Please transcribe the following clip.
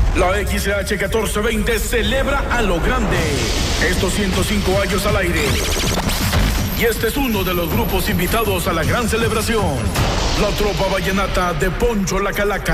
La XH 1420 celebra a lo grande estos 105 años al aire. Y este es uno de los grupos invitados a la gran celebración. La Tropa Vallenata de Poncho la Calaca.